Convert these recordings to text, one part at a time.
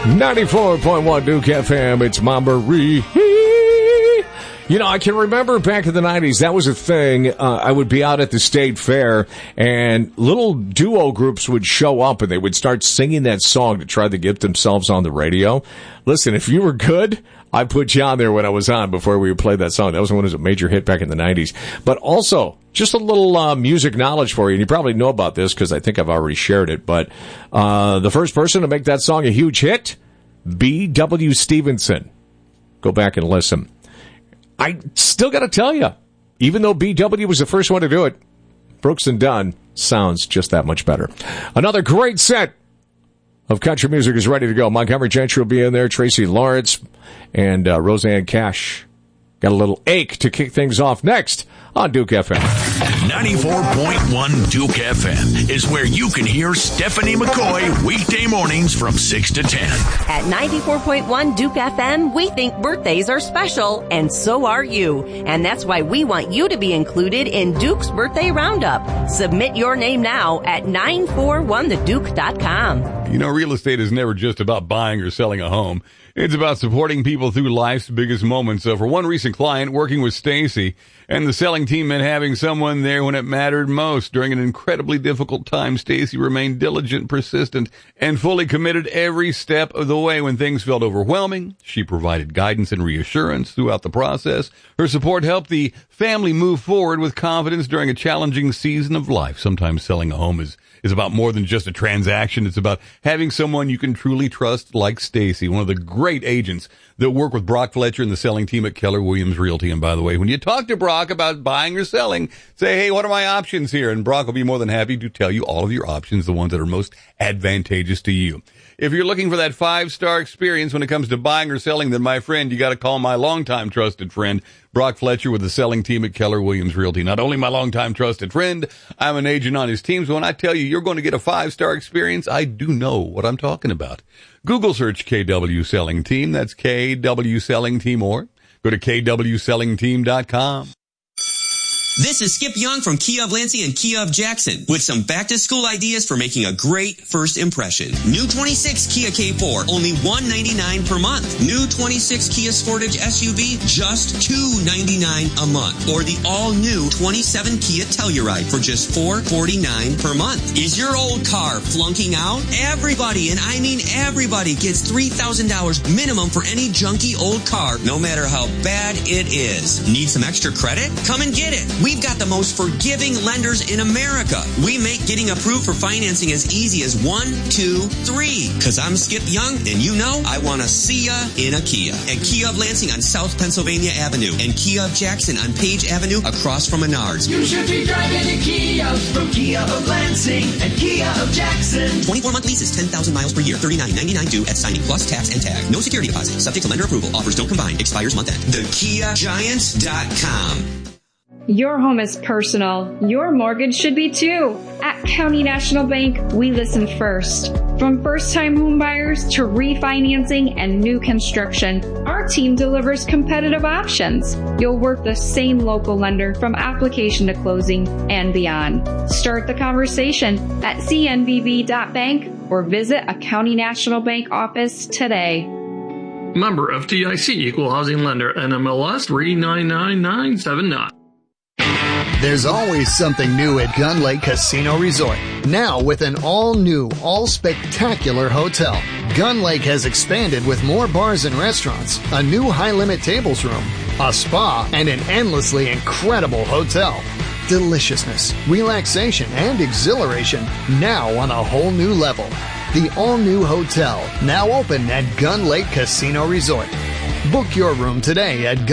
94.1 Duke FM, it's Mamboree. You know, I can remember back in the 90s, that was a thing. I would be out at the state fair, and little duo groups would show up, and they would start singing that song to try to get themselves on the radio. Listen, if you were good, I put you on there when I was on before we would play that song. That was when it was a major hit back in the 90s. But also, just a little music knowledge for you, and you probably know about this because I think I've already shared it, but the first person to make that song a huge hit, B.W. Stevenson. Go back and listen. I still got to tell you, even though B.W. was the first one to do it, Brooks and Dunn sounds just that much better. Another great set of country music is ready to go. Montgomery Gentry will be in there, Tracy Lawrence, and Roseanne Cash. Got a little ache to kick things off next on Duke FM. 94.1 Duke FM is where you can hear Stephanie McCoy weekday mornings from 6 to 10. At 94.1 Duke FM, we think birthdays are special, and so are you. And that's why we want you to be included in Duke's Birthday Roundup. Submit your name now at 941theduke.com. You know, real estate is never just about buying or selling a home. It's about supporting people through life's biggest moments. So for one recent client, working with Stacy and the selling team meant having someone there when it mattered most. During an incredibly difficult time, Stacy remained diligent, persistent, and fully committed every step of the way. When things felt overwhelming, she provided guidance and reassurance throughout the process. Her support helped the family move forward with confidence during a challenging season of life. Sometimes selling a home is about more than just a transaction. It's about having someone you can truly trust, like Stacy, one of the great agents that work with Brock Fletcher and the selling team at Keller Williams Realty. And by the way, when you talk to Brock about buying or selling, say, hey, what are my options here? And Brock will be more than happy to tell you all of your options, the ones that are most advantageous to you. If you're looking for that 5-star experience when it comes to buying or selling, then my friend, you got to call my longtime trusted friend, Brock Fletcher with the selling team at Keller Williams Realty. Not only my longtime trusted friend, I'm an agent on his team. So when I tell you you're going to get a 5-star experience, I do know what I'm talking about. Google search KW Selling Team. That's KW Selling Team, or go to kwsellingteam.com. This is Skip Young from Kia of Lansing and Kia of Jackson with some back-to-school ideas for making a great first impression. New 26 Kia K4, only $199 per month. New 26 Kia Sportage SUV, just $299 a month. Or the all-new 27 Kia Telluride for just $449 per month. Is your old car flunking out? Everybody, and I mean everybody, gets $3,000 minimum for any junky old car, no matter how bad it is. Need some extra credit? Come and get it. We've got the most forgiving lenders in America. We make getting approved for financing as easy as 1, 2, 3. Cause I'm Skip Young, and you know I want to see ya in a Kia. At Kia of Lansing on South Pennsylvania Avenue, and Kia of Jackson on Page Avenue across from Menards. You should be driving a Kia from Kia of Lansing and Kia of Jackson. 24-month leases, 10,000 miles per year, $39.99 due at signing plus tax and tag. No security deposit. Subject to lender approval. Offers don't combine. Expires month end. TheKiaGiants.com. Your home is personal. Your mortgage should be too. At County National Bank, we listen first. From first-time home buyers to refinancing and new construction, our team delivers competitive options. You'll work the same local lender from application to closing and beyond. Start the conversation at cnbb.bank or visit a County National Bank office today. Member FDIC, Equal Housing Lender, NMLS 399979. There's always something new at Gun Lake Casino Resort. Now with an all-new, all-spectacular hotel. Gun Lake has expanded with more bars and restaurants, a new high-limit tables room, a spa, and an endlessly incredible hotel. Deliciousness, relaxation, and exhilaration now on a whole new level. The all-new hotel, now open at Gun Lake Casino Resort. Book your room today at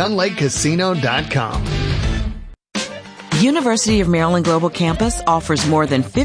gunlakecasino.com. University of Maryland Global Campus offers more than